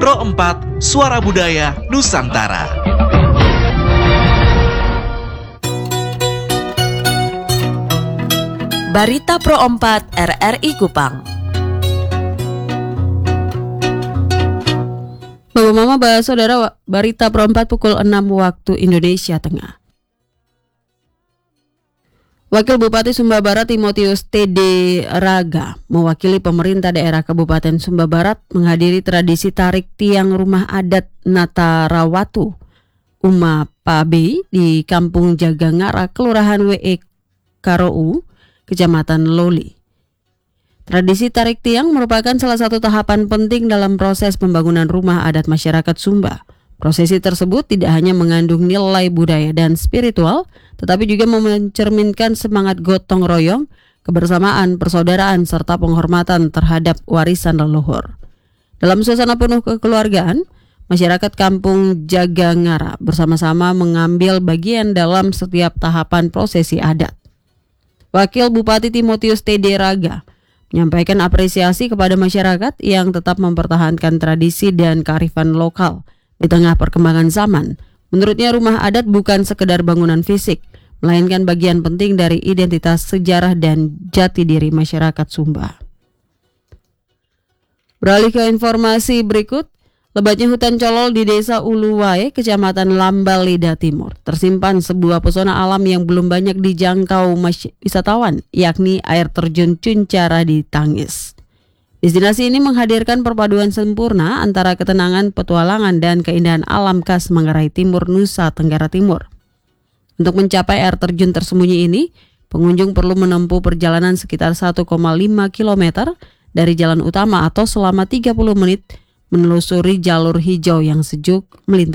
Pro 4 Suara Budaya Nusantara. Barita Pro 4 RRI Kupang. Bapak Mama bahas saudara, Barita Pro 4 pukul 6 waktu Indonesia Tengah. Wakil Bupati Sumba Barat Timotius T.D. Raga mewakili pemerintah daerah Kabupaten Sumba Barat menghadiri tradisi tarik tiang rumah adat Natarawatu Uma Pabe di Kampung Jagangara, Kelurahan W.E. Karou, Kecamatan Loli. Tradisi tarik tiang merupakan salah satu tahapan penting dalam proses pembangunan rumah adat masyarakat Sumba. Prosesi tersebut tidak hanya mengandung nilai budaya dan spiritual, tetapi juga mencerminkan semangat gotong royong, kebersamaan, persaudaraan, serta penghormatan terhadap warisan leluhur. Dalam suasana penuh kekeluargaan, masyarakat Kampung Jagangara bersama-sama mengambil bagian dalam setiap tahapan prosesi adat. Wakil Bupati Timotius T.D. Raga menyampaikan apresiasi kepada masyarakat yang tetap mempertahankan tradisi dan kearifan lokal di tengah perkembangan zaman. Menurutnya rumah adat bukan sekedar bangunan fisik, melainkan bagian penting dari identitas, sejarah, dan jati diri masyarakat Sumba. Beralih ke informasi berikut, lebatnya hutan colol di Desa Uluwai, Kecamatan Lambal Lida Timur, tersimpan sebuah pesona alam yang belum banyak dijangkau wisatawan, yakni air terjun Cuncara di Tangis. Destinasi ini menghadirkan perpaduan sempurna antara ketenangan, petualangan, dan keindahan alam khas Manggarai Timur, Nusa Tenggara Timur. Untuk mencapai air terjun tersembunyi ini, pengunjung perlu menempuh perjalanan sekitar 1,5 km dari jalan utama atau selama 30 menit menelusuri jalur hijau yang sejuk melintas